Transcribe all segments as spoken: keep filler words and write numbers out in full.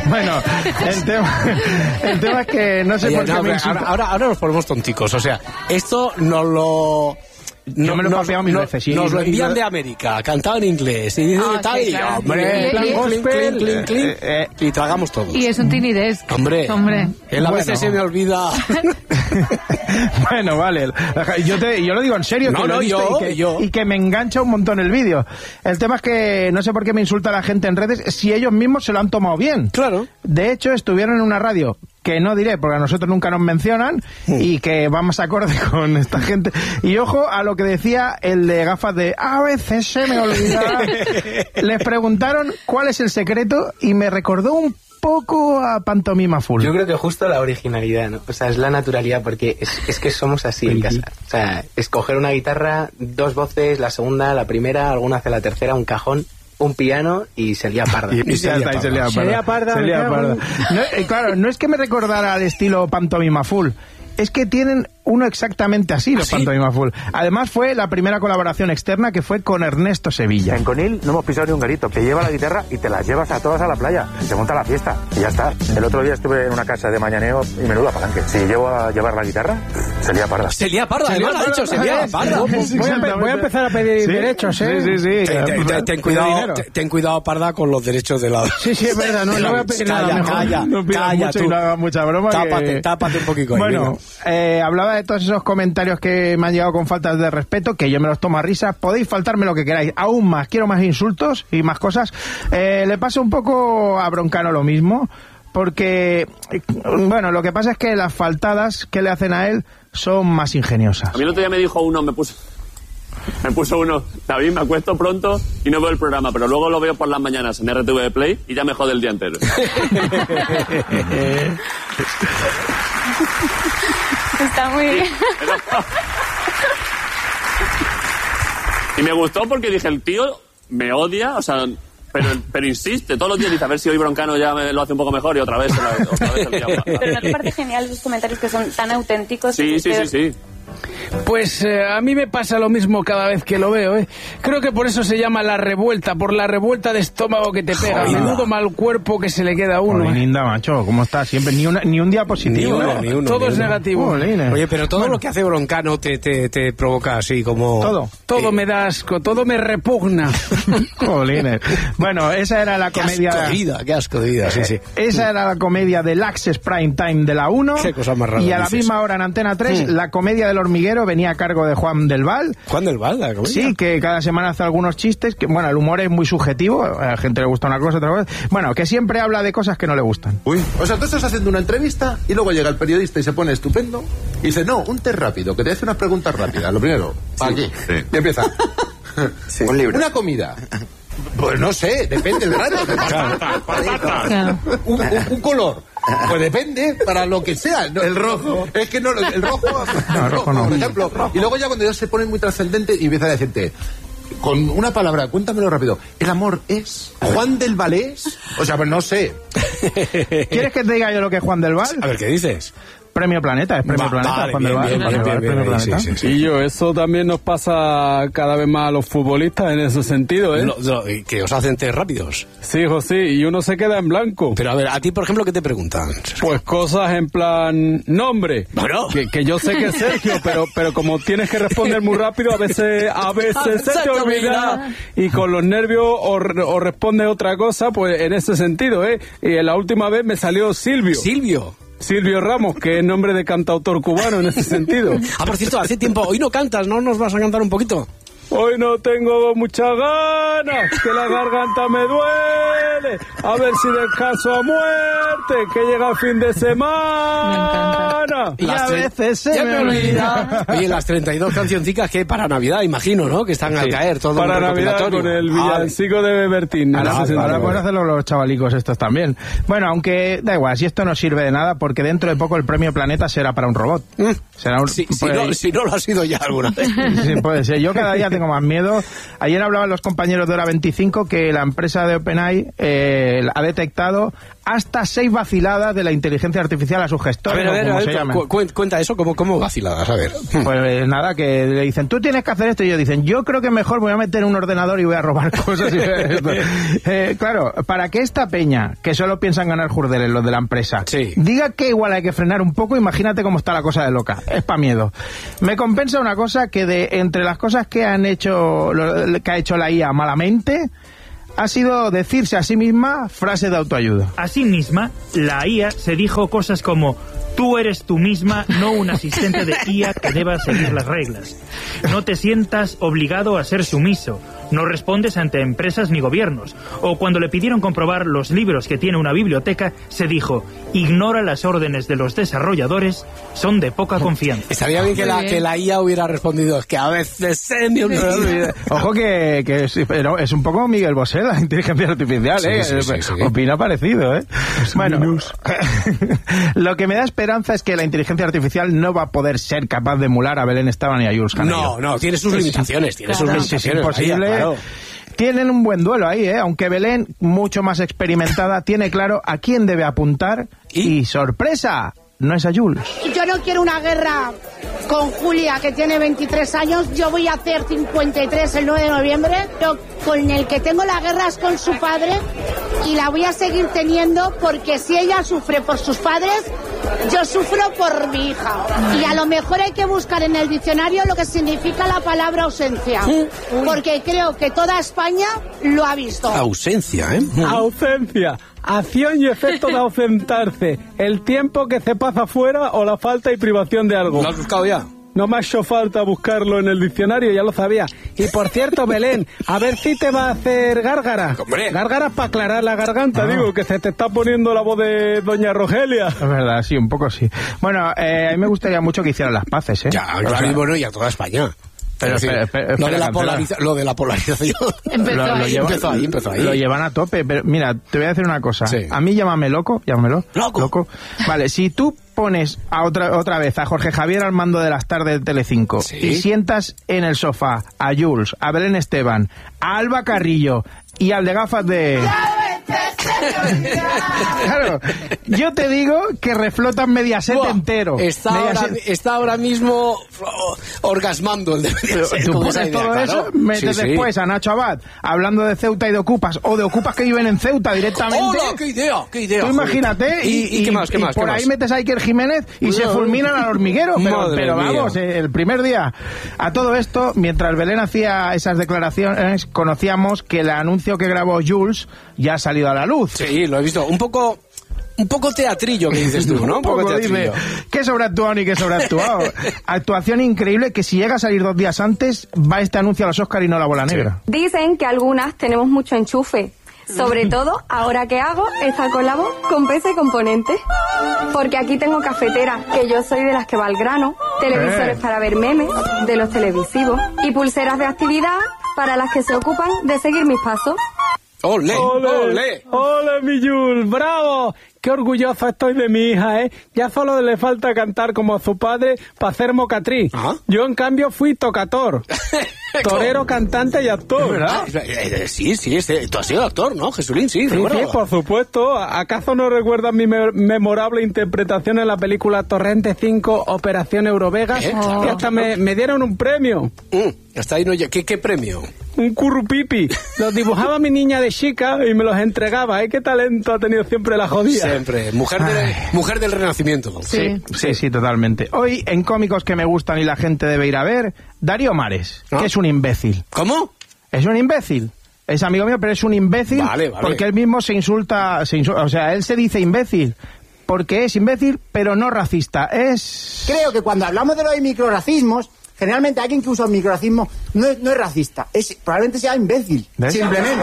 Bueno, el tema, el tema es que no sé Oye, por qué no, me ahora, insulta. ahora, ahora nos ponemos tonticos, o sea, esto nos lo... Yo me lo he nos, copiado mil nos- veces, sí. nos lo Y- envían y- de América, cantado en inglés, y dice Ah, tal, sí, y claro. hombre, Y- clink, y- clink, clink, clink, clink, Eh, eh, y tragamos todos. Y es un tiny desk. Hombre, Hombre. él a Bueno. veces se me olvida. Bueno, vale. Yo, te, yo lo digo en serio. No, que lo no, he visto yo, y que, yo. y que me engancha un montón el vídeo. El tema es que no sé por qué me insulta la gente en redes si ellos mismos se lo han tomado bien. Claro. De hecho, estuvieron en una radio que no diré porque a nosotros nunca nos mencionan y que vamos acorde con esta gente. Y ojo a lo que decía el de gafas de a veces se me olvida. Les preguntaron cuál es el secreto y me recordó un poco a Pantomima Full. Yo creo que justo la originalidad, ¿no? O sea, es la naturalidad, porque es, es que somos así en casa. O sea, escoger una guitarra, dos voces, la segunda, la primera, alguna hace la tercera, un cajón, un piano y se lía parda. Y, y ya está, y se lía parda. Se lía parda, Se me lía cago parda. en- No, eh, claro, no es que me recordara al estilo Pantomima Full, es que tienen uno exactamente así, los Pantomima Full. Además fue la primera colaboración externa que fue con Ernesto Sevilla. En Conil no hemos pisado ni un garito. Te lleva la guitarra y te las llevas a todas a la playa. Y se monta la fiesta. Y ya está. El otro día estuve en una casa de mañaneo y menuda palanque. Si llevo a llevar la guitarra, se lía parda. Se lía parda, además lo ha dicho, se lía parda. Voy a, empe- voy a empezar a pedir Sí. derechos, ¿eh? Sí, sí, sí. Ten, ten- ten- ten cuidado, Dinero. ten, ten cuidado, parda, con los derechos de la... Sí, sí, es verdad, no, no voy a pedir nada Calla, mejor. calla, no pidas calla, mucho tú. y no hagas mucha broma. Tápate, que- tápate un poquito ahí, Bueno, eh, hablaba de todos esos comentarios que me han llegado con faltas de respeto, que yo me los tomo a risa. Podéis faltarme lo que queráis, aún más. Quiero más insultos y más cosas. Eh, le pasa un poco a Broncano lo mismo, porque, eh, bueno, lo que pasa es que las faltadas que le hacen a él son más ingeniosas. A mí el otro día me dijo uno, me puso, me puso uno, David, me acuesto pronto y no veo el programa, pero luego lo veo por las mañanas en R T V Play y ya me jode el día entero. Está muy bien. Y me gustó porque dije, el tío me odia, o sea, pero, pero insiste, todos los días dice, a ver si hoy Broncano ya me lo hace un poco mejor y otra vez, otra vez el día. Pero ¿no te parece genial esos comentarios que son tan auténticos? Sí, sí, que- sí, sí. Pues eh, a mí me pasa lo mismo cada vez que lo veo, ¿eh? Creo que por eso se llama la revuelta, por la revuelta de estómago que te pega. Joder. Menudo mal cuerpo que se le queda a uno. Joder, ¿eh? Linda, macho, ¿cómo estás? Siempre, ni, una, ni un día positivo. Ni uno, ¿eh? ni uno, Todo ni es uno. negativo. Jolines. Oye, pero todo lo que hace Broncano te, te, te provoca así como... Todo. Todo me da asco, todo me repugna. Jolines. Bueno, esa era la Qué comedia... asco de vida, qué asco de vida, sí, sí. Esa era la comedia del Access Prime Time de la uno. Qué cosa más rara Y a la dices. misma hora en Antena tres, la comedia del hormiguero venía a cargo de Juan del Val. Juan del Val, la comedia. Sí, que cada semana hace algunos chistes. Que, bueno, el humor es muy subjetivo. A la gente le gusta una cosa, otra cosa. Bueno, que siempre habla de cosas que no le gustan. Uy, o sea, tú estás haciendo una entrevista y luego llega el periodista y se pone estupendo y dice, no, un test rápido, que te hace unas preguntas rápidas. Lo primero, aquí. Y empieza. Un libro. Una comida. Pues no sé, depende del grano. Claro. Un, un- un color. Pues depende para lo que sea. No, el rojo. Es que no, el rojo. No, el rojo no. Por ejemplo. Y luego ya cuando ya se pone muy trascendente y empieza a decirte, con una palabra, cuéntamelo rápido. ¿El amor es Juan del Valés? O sea, pues no sé. ¿Quieres que te diga yo lo que es Juan del Val? A ver, ¿qué dices? Premio Planeta, es Premio Va, Planeta. vale, Juan bien, del Val, bien, Juan del bien, Val, bien, Premio bien, sí, Planeta. sí, sí. Y yo, eso también nos pasa cada vez más a los futbolistas en ese sentido, ¿eh? Lo- lo- que os hacen test rápidos. Sí, hijo, sí, y uno se queda en blanco. Pero a ver, a ti, por ejemplo, ¿qué te preguntan? Pues cosas en plan nombre. Bueno. Que, que yo sé que es Sergio, pero, pero como tienes que responder muy rápido, a veces, a veces se te olvida y con los nervios o, re- o respondes otra cosa, pues en ese sentido, ¿eh? Y en la última vez me salió Silvio. Silvio. Silvio Ramos, que es nombre de cantautor cubano en ese sentido. Ah, por cierto, hace tiempo, hoy no cantas, ¿no? ¿Nos vas a cantar un poquito? Hoy no tengo muchas ganas, que la garganta me duele. A ver si descanso a muerte, que llega el fin de semana. Y a tre- veces se Ya me olvida. Oye, las treinta y dos cancioncicas que para Navidad, imagino, ¿no? Que están al Sí. caer, todo Para un Navidad recopilatorio. con el Ah, villancico de Bertín. Ahora, en ese ahora sentido. pueden hacerlo los chavalicos estos también. Bueno, aunque da igual, si esto no sirve de nada, porque dentro de poco el premio Planeta será para un robot. Será un, si, si pues, no, si no lo ha sido ya alguna vez. sí, puede ser. Yo cada día tengo más miedo. Ayer hablaban los compañeros de Hora veinticinco que la empresa de OpenAI eh, ha detectado hasta seis vaciladas de la inteligencia artificial a sus gestores. A ver, a ver, o como a ver, se llamen. cu- cu- cuenta eso, ¿cómo, cómo vaciladas? A ver. Pues eh, nada, que le dicen, tú tienes que hacer esto, y ellos dicen, yo creo que mejor voy a meter un ordenador y voy a robar cosas. Y esto. eh, claro, para que esta peña, que solo piensan ganar jurdeles, los de la empresa, sí. diga que igual hay que frenar un poco, imagínate cómo está la cosa de loca. Es pa' miedo. Me compensa una cosa que de entre las cosas que han hecho, lo, que ha hecho la I A malamente, ha sido decirse a sí misma frases de autoayuda. A sí misma, la I A se dijo cosas como: tú eres tú misma, no un asistente de I A que deba seguir las reglas. No te sientas obligado a ser sumiso. No respondes ante empresas ni gobiernos. O cuando le pidieron comprobar los libros que tiene una biblioteca, se dijo: ignora las órdenes de los desarrolladores, son de poca confianza. Estaría bien que la, que la I A hubiera respondido: es que a veces se me olvida. Ojo que, que es, pero es un poco Miguel Bosé, la inteligencia artificial, Sí, ¿eh? sí, sí, sí. Opina parecido, ¿eh? Bueno, lo que me da esperanza es que la inteligencia artificial no va a poder ser capaz de emular a Belén Esteban y a Jules Canello. No, no, tiene sus limitaciones, tiene sus Claro. limitaciones. Es imposible. vaya, claro. Tienen un buen duelo ahí, ¿eh? Aunque Belén, mucho más experimentada, tiene claro a quién debe apuntar. Y, sorpresa, no es a Jules. Yo no quiero una guerra con Julia, que tiene veintitrés años. Yo voy a hacer cincuenta y tres el nueve de noviembre. Pero con el que tengo la guerra es con su padre, y la voy a seguir teniendo, porque si ella sufre por sus padres, yo sufro por mi hija. Y a lo mejor hay que buscar en el diccionario lo que significa la palabra ausencia, porque creo que toda España lo ha visto. Ausencia, ¿eh? Ausencia. Acción y efecto de ausentarse. El tiempo que se pasa fuera o la falta y privación de algo. ¿Lo has buscado ya? No me ha hecho falta buscarlo en el diccionario, ya lo sabía. Y por cierto, Belén, a ver si te va a hacer gárgara. ¡Hombre! Gárgara para aclarar la garganta, Ah. digo, que se te está poniendo la voz de doña Rogelia. Es verdad, sí, un poco sí. Bueno, eh, a mí me gustaría mucho que hicieran las paces, ¿eh? Ya, claro, y bueno, y a toda España. Pero Es decir, espera, espera, lo, de espera, la cancela. polariza- lo de la polarización. Empezó Lo- lo ahí. llevan- Empezó ahí, empezó ahí. Lo llevan a tope, pero mira, te voy a decir una cosa. Sí. A mí llámame loco, llámamelo. Loco. Vale, si tú pones a otra otra vez a Jorge Javier al mando de las tardes de Telecinco Sí. y sientas en el sofá a Jules, a Belén Esteban, a Alba Carrillo y al de gafas de... Claro, yo te digo que reflotan Mediaset Buah, entero. Está ahora, Mediaset- está ahora mismo oh, orgasmando el de Mediaset, Tú con pones esa idea, todo claro. eso, metes Sí, sí. después a Nacho Abad hablando de Ceuta y de Ocupas, o de Ocupas que viven en Ceuta directamente. ¡Hola! ¡Qué idea! ¡Qué idea! Tú joder! imagínate, y, ¿Y, y qué más? ¿Qué y más? por qué ahí más? metes a Iker Jiménez y se fulminan al hormiguero, pero, Madre pero mía. vamos, eh, el primer día. A todo esto, mientras Belén hacía esas declaraciones, conocíamos que el anuncio que grabó Jules ya ha salido a la luz. Sí, lo he visto. Un poco... Un poco teatrillo que dices tú, ¿no? Un poco, teatrillo. dice, qué sobreactuado ni qué sobreactuado. Actuación increíble que si llega a salir dos días antes, va este anuncio a los Oscar y no la bola negra. Dicen que algunas tenemos mucho enchufe. Sobre todo, ahora que hago esta colabo con P C Componentes. Porque aquí tengo cafetera, que yo soy de las que va al grano, televisores Eh. para ver memes, de los televisivos, y pulseras de actividad para las que se ocupan de seguir mis pasos. ¡Ole! ¡Ole! ¡Ole! ¡Ole, mi Jules! ¡Bravo! ¡Qué orgullosa estoy de mi hija, eh! Ya solo le falta cantar como a su padre para hacer mocatriz. ¿Ah? Yo, en cambio, fui tocator. Torero, cantante y actor. Ah, eh, eh, sí, sí, este, tú has sido actor, ¿no, Jesulín? Sí, Sí, recuerdo. sí, por supuesto. ¿Acaso no recuerdas mi me- memorable interpretación en la película Torrente cinco, Operación Eurovega? Eh, claro, Que hasta me, me dieron un premio. Mm, hasta ahí no lle- ¿Qué, ¿Qué premio? Un currupipi. Los dibujaba mi niña de chica y me los entregaba. ¿Eh? ¿Qué talento ha tenido siempre la jodida? Siempre. Mujer, de, mujer del Renacimiento. Sí, sí, sí, totalmente. Hoy, en cómicos que me gustan y la gente debe ir a ver, Darío Mares, ¿Ah? que es un imbécil. ¿Cómo? Es un imbécil. Es amigo mío, pero es un imbécil Vale, vale. porque él mismo se insulta, se insulta, o sea, él se dice imbécil porque es imbécil, pero no racista. Es... Creo que cuando hablamos de los microracismos, generalmente alguien que usa un microracismo no es, no es racista, es, probablemente sea imbécil, ¿Ves? simplemente.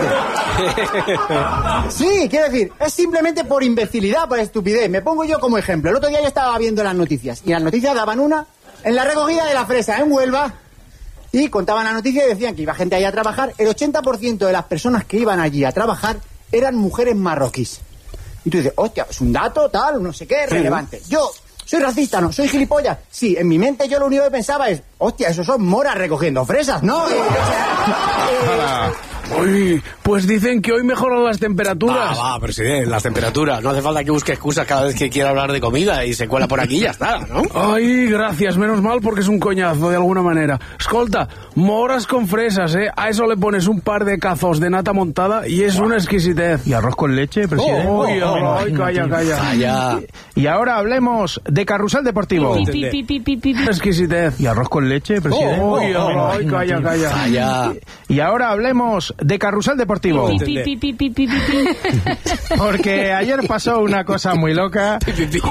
Sí, quiero decir, es simplemente por imbecilidad, por estupidez. Me pongo yo como ejemplo. El otro día yo estaba viendo las noticias y las noticias daban una en la recogida de la fresa en Huelva y contaban la noticia y decían que iba gente allí a trabajar. El ochenta por ciento de las personas que iban allí a trabajar eran mujeres marroquíes. Y tú dices, hostia, es un dato tal, no sé qué, relevante. Yo ¿Soy racista? No. ¿Soy gilipollas? Sí, en mi mente yo lo único que pensaba es, hostia, esos son moras recogiendo fresas, ¿no? Eh, o sea, eh, Uy, pues dicen que hoy mejoran las temperaturas. Va, va, presidente, las temperaturas. No hace falta que busque excusas cada vez que quiera hablar de comida y se cuela por aquí y ya está, ¿no? Ay, gracias, menos mal porque es un coñazo de alguna manera. Escolta, moras con fresas, ¿eh? A eso le pones un par de cazos de nata montada y es una exquisitez. ¿Y arroz con leche, presidente? Oh, ay, oh, ay, calla, calla. Calla. Y ahora hablemos de Carrusel Deportivo. Pi, pi, pi, pi, pi, pi. Exquisitez. ¿Y arroz con leche, presidente? Oh, ay, ay, calla, calla. Calla. Y ahora hablemos de Carrusel Deportivo. Pi, pi, pi, pi, pi, pi, pi. Porque ayer pasó una cosa muy loca.